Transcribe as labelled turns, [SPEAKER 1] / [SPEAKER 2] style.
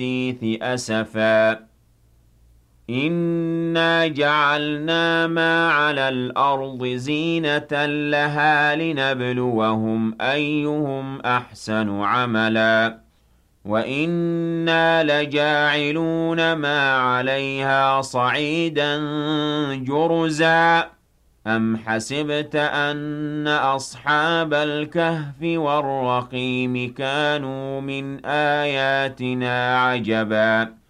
[SPEAKER 1] الحديث أسفا إنا جعلنا ما على الأرض زينة لها لنبلوهم أيهم أحسن عملا وإنا لجاعلون ما عليها صعيدا جرزا أم حسبت أن أصحاب الكهف والرقيم كانوا من آياتنا عجبا